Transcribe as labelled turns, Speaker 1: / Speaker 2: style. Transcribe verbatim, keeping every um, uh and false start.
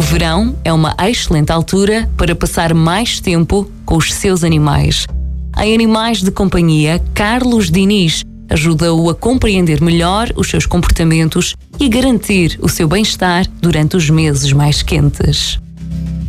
Speaker 1: verão é uma excelente altura para passar mais tempo com os seus animais. Em Animais de Companhia, Carlos Diniz ajuda-o a compreender melhor os seus comportamentos e a garantir o seu bem-estar durante os meses mais quentes.